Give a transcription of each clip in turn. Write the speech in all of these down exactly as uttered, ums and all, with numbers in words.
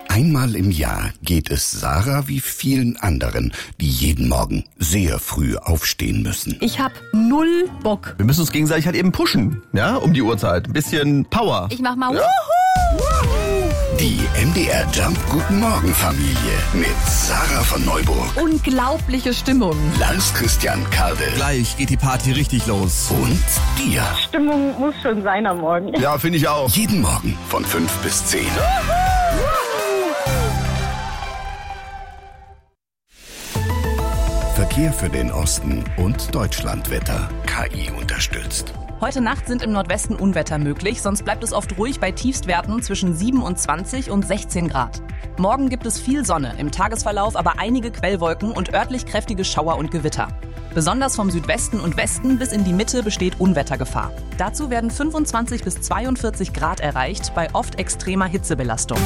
Einmal im Jahr geht es Sarah wie vielen anderen, die jeden Morgen sehr früh aufstehen müssen. Ich hab null Bock. Wir müssen uns gegenseitig halt eben pushen, ja, um die Uhrzeit. Ein bisschen Power. Ich mach mal... Die M D R Jump Guten Morgen Familie mit Sarah von Neuburg, Unglaubliche Stimmung. Lars Christian Kade Gleich geht die Party richtig los. und dir. Stimmung muss schon sein am Morgen. Ja, finde ich auch. Jeden Morgen von fünf bis zehn. Verkehr für den Osten und Deutschlandwetter. K I unterstützt. Heute Nacht sind im Nordwesten Unwetter möglich, sonst bleibt es oft ruhig bei Tiefstwerten zwischen siebenundzwanzig und sechzehn Grad. Morgen gibt es viel Sonne, im Tagesverlauf aber einige Quellwolken und örtlich kräftige Schauer und Gewitter. Besonders vom Südwesten und Westen bis in die Mitte besteht Unwettergefahr. Dazu werden fünfundzwanzig bis zweiundvierzig Grad erreicht bei oft extremer Hitzebelastung.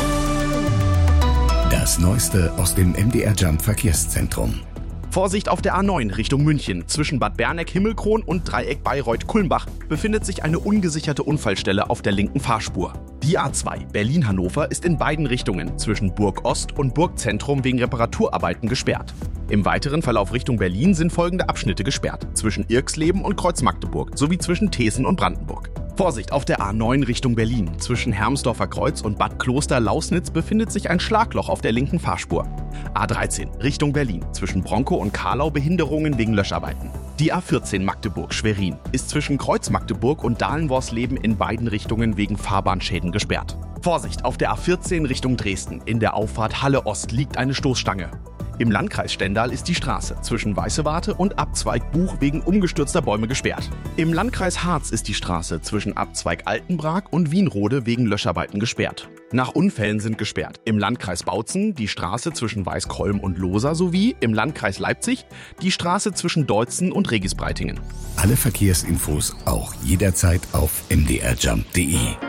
Das Neueste aus dem M D R Jump Verkehrszentrum. Vorsicht auf der A neun Richtung München. Zwischen Bad Berneck-Himmelkron und Dreieck Bayreuth-Kulmbach befindet sich eine ungesicherte Unfallstelle auf der linken Fahrspur. Die A zwei Berlin-Hannover ist in beiden Richtungen zwischen Burg Ost und Burgzentrum wegen Reparaturarbeiten gesperrt. Im weiteren Verlauf Richtung Berlin sind folgende Abschnitte gesperrt: zwischen Irxleben und Kreuz-Magdeburg sowie zwischen Thesen und Brandenburg. Vorsicht auf der A neun Richtung Berlin. Zwischen Hermsdorfer Kreuz und Bad Kloster-Lausnitz befindet sich ein Schlagloch auf der linken Fahrspur. A dreizehn Richtung Berlin. Zwischen Bronkow und Karlau Behinderungen wegen Löscharbeiten. Die A vierzehn Magdeburg-Schwerin ist zwischen Kreuz-Magdeburg und Dahlenworsleben in beiden Richtungen wegen Fahrbahnschäden gesperrt. Vorsicht auf der A vierzehn Richtung Dresden. In der Auffahrt Halle Ost liegt eine Stoßstange. Im Landkreis Stendal ist die Straße zwischen Weißewarte und Abzweig Buch wegen umgestürzter Bäume gesperrt. Im Landkreis Harz ist die Straße zwischen Abzweig Altenbrag und Wienrode wegen Löscharbeiten gesperrt. Nach Unfällen sind gesperrt im Landkreis Bautzen die Straße zwischen Weißkolm und Losa sowie im Landkreis Leipzig die Straße zwischen Deutzen und Regisbreitingen. Alle Verkehrsinfos auch jederzeit auf m d r jump punkt d e.